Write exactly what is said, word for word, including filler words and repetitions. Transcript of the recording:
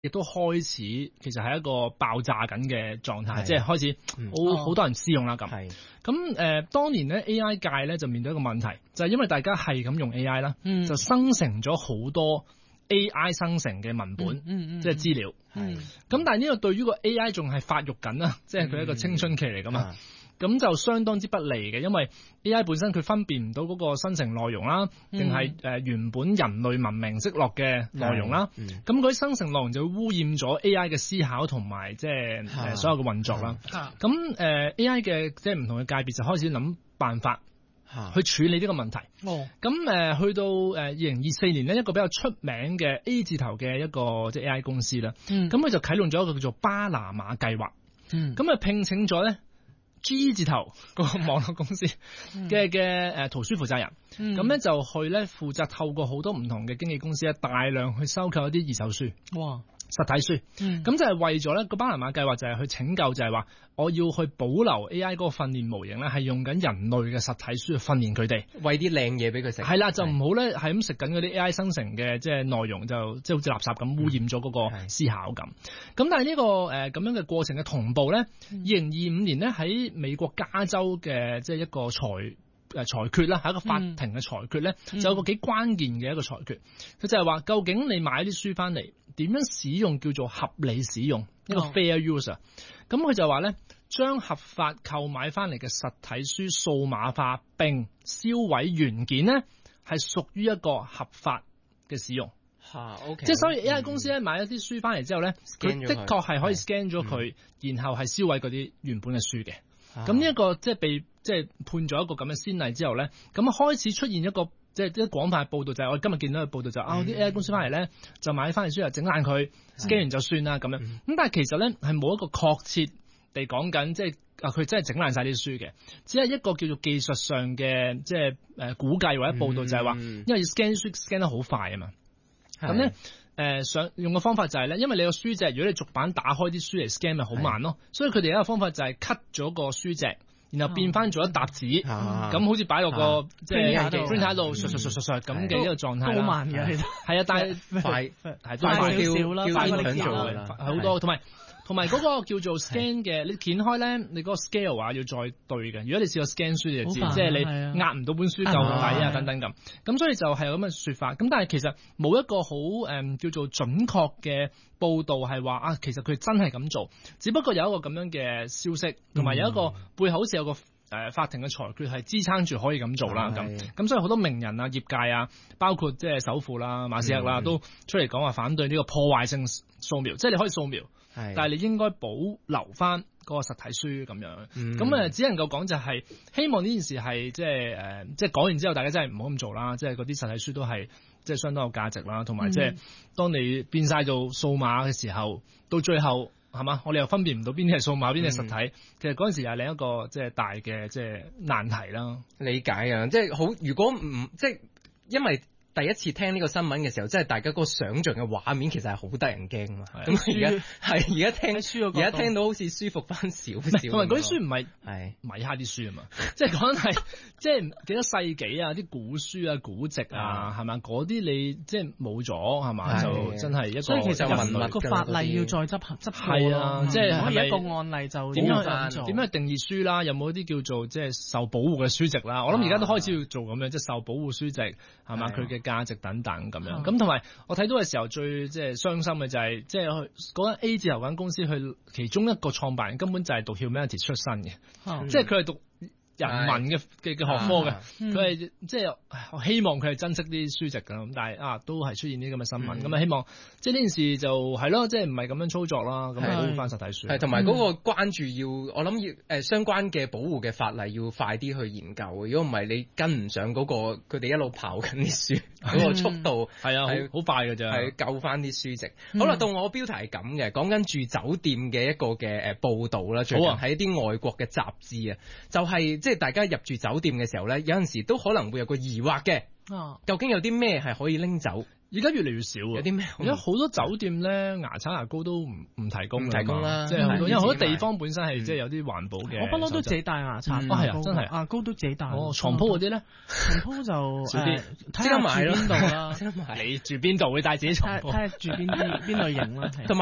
亦都開始其實係一個爆炸緊嘅狀態，即係開始好好、嗯、多人試用啦咁。咁誒、呃，當年咧 A I 界咧就面對一個問題，就係、是、因為大家係咁用 A I 啦、嗯，就生成咗好多 A I 生成嘅文本，嗯嗯嗯、即係資料。咁但係呢個對於個 A I 仲係發育緊啦，即係佢一個青春期嚟噶嘛。嗯咁就相當之不利嘅，因為 A I 本身佢分辨唔到嗰個生成內容啦，定係誒原本人類文明積落嘅內容啦。咁嗰啲生成內容就會污染咗 A I 嘅思考同埋即係誒所有嘅運作啦。咁誒 A I 嘅即係唔同嘅界別就開始諗辦法去處理呢個問題。咁誒去到誒二零二四年呢，一個比較出名嘅 A 字頭嘅一個即係 A I 公司啦。咁佢就啟動咗一個叫做巴拿馬計劃。咁啊聘請咗咧G 字頭個網絡公司嘅嘅誒圖書負責人，咁咧、嗯、就去咧負責透過好多唔同嘅經紀公司咧，大量去收購一啲二手書，哇，實體書，咁、嗯、就係為咗咧個巴拿馬計劃就係去拯救，就係話我要去保留 A I 嗰個訓練模型咧，係用緊人類嘅實體書去訓練佢哋，餵啲靚嘢俾佢食，係啦，就唔好咧係咁食緊嗰啲 A I 生成嘅即係內容，就即係好似垃圾咁污染咗嗰個思考咁。咁、嗯、但係呢、這個誒咁、呃、樣嘅過程嘅同步咧，二零二五年咧喺美國加州嘅即係一個裁誒裁決啦，係一個法庭嘅裁決咧，嗯、就有個幾關鍵嘅一個裁決，佢、嗯、就係話究竟你買啲書翻嚟點樣使用叫做合理使用，一個 fair use。咁佢就話咧，將合法購買翻嚟嘅實體書數碼化並銷毀原件咧，係屬於一個合法嘅使用。吓 OK， 即係所以 A I 公司咧買一啲書翻嚟之後咧，佢、嗯、的確係可以 scan 咗佢，嗯、然後係銷毀嗰啲原本嘅書嘅。咁呢一個即係被即係判咗一個咁嘅先例之後咧，咁開始出現一個即係啲廣泛嘅報道，就係、是、我今日見到嘅報道就是、啊啲 A I 公司翻嚟咧就買翻嚟書又整爛佢 scan 完就算啦咁樣。咁、嗯、但係其實咧係冇一個確切地講緊，即係啊佢真係整爛晒啲書嘅，只係一個叫做技術上嘅即係誒估計或者報道就係話，嗯、因為 scan 書 scan 得好快啊嘛，咁咧。誒想、呃、用嘅方法就係、是、咧，因為你個書脊，如果你逐版打開啲書嚟 scan 咪好慢咯，所以佢哋有一個方法就係 cut 咗個書脊，然後變翻咗一沓紙，咁、啊、好似擺落個、啊、即係 print 喺度，唰唰唰唰咁嘅一個狀態啦。好慢嘅，其實係啊，但係快係都快少少啦，快啲做㗎啦，好多同埋。同埋嗰個叫做 scan 嘅，你掀開咧，你嗰個 scale 啊要再對嘅。如果你試過 scan 書，你就知，即係你壓唔到本書夠底啊等等咁。咁所以就係有咁嘅説法。咁但係其實冇一個好誒、嗯、叫做準確嘅報導係話啊，其實佢真係咁做。只不過有一個咁樣嘅消息，同埋有一個背後好似有個誒、呃、法庭嘅裁決係支撐住可以咁做啦。咁咁所以好多名人啊、業界啊，包括即係首富啦、馬斯克啦，嗯、都出嚟講話反對呢個破壞性掃描，即係你可以掃描。但係你應該保留翻嗰個實體書咁樣，咁誒、嗯、只能夠講就係希望呢件事係即係誒，即係講完之後大家真係唔好咁做啦，即係嗰啲實體書都係即係相當有價值啦，同埋即係當你變晒做數碼嘅時候，到最後係嘛，我哋又分辨唔到邊啲係數碼邊啲係實體，嗯、其實嗰陣時係另一個即係大嘅即係難題啦。理解啊，即係好，如果唔即係因為。第一次聽呢個新聞嘅時候，即係大家嗰個想像嘅畫面其實係好得人驚嘛。咁而家係而家聽而家聽到好似舒服翻少少。同埋嗰啲書唔係係米哈啲書啊嘛，即係講係即係幾多世紀啊，啲古書啊、古籍啊，係咪？嗰啲你即係冇咗係嘛？就真係一個。所以其實文物個法例要再執行執行。係啊，即係係咪一個案例就點樣點樣定義書啦？有冇一啲叫做即係受保護嘅書籍啦？我諗而家都開始要做咁樣，即係受保護書籍係嘛？佢嘅價值等等咁樣，咁同埋我睇到嘅時候最即係傷心嘅就係、是，即係嗰間 A 字頭間公司，佢其中一個創辦人根本就係讀 Humanities 出身嘅，嗯、即係佢係讀人文嘅嘅嘅學科嘅，佢係、嗯、即係我希望佢係珍惜啲書籍㗎，咁但係啊都係出現啲咁嘅新聞，咁啊、嗯、希望即係呢件事就係咯，即係唔係咁樣操作啦，咁啊保護翻實體書，係同埋嗰個關注要，嗯、我諗要誒、呃、相關嘅保護嘅法例要快啲去研究，如果唔係你跟唔上嗰、嗰個佢哋一路刨緊啲書嗰個速度，係啊好快㗎咋，係救翻啲書籍。嗯、好啦，到我標題係咁嘅，講緊住酒店嘅一個嘅誒報導啦，最近喺一啲外國嘅雜誌啊，就係即係大家入住酒店嘅時候咧，有陣時都可能會有個疑惑嘅，究竟有啲咩係可以拎走， 而家越嚟越少啊！ 有啲咩？ 而家好多酒店咧，牙刷牙膏都唔唔提供提供啦， 即係好多，因為好多地方本身係即係有啲環保嘅。 我不嬲都自己帶牙刷， 係啊，真係牙膏都自己帶。 哦，床鋪嗰啲咧， 床鋪就少啲， 睇下買邊度啦。 你住邊度會帶自己床鋪？ 睇下住邊啲邊類型啦。